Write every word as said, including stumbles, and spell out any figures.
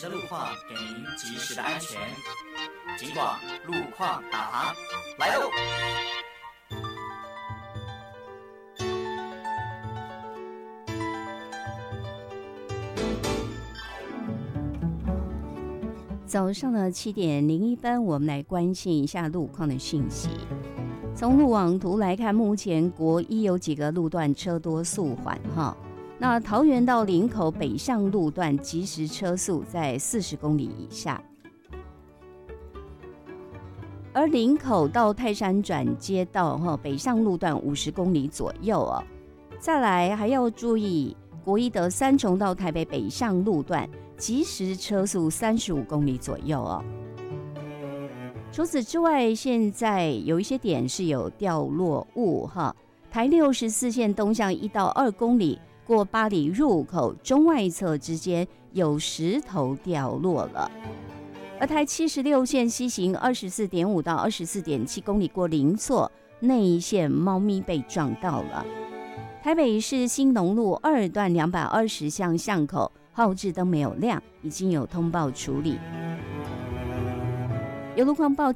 的路况，给您及时的安全。警广路况导航来喽！ 早上的七点零一分，我们来关心一下路况的讯息。从路网图来看，目前国一有几个路段车多速缓哈。那桃园到林口北向路段即时车速在四十公里以下，而林口到泰山转接道哈北向路段五十公里左右哦。再来还要注意国一的三重到台北北向路段即时车速三十五公里左右哦。除此之外，现在有一些点是有掉落物哈，台六十四线东向一到二公里。过八里入口中外侧之间有石头掉落了，而台七十六线西行二十四点五到二十四点七公里过林厝内线猫咪被撞到了。台北市新农路二段两百二十巷巷口号志灯没有亮，已经有通报处理。有路况报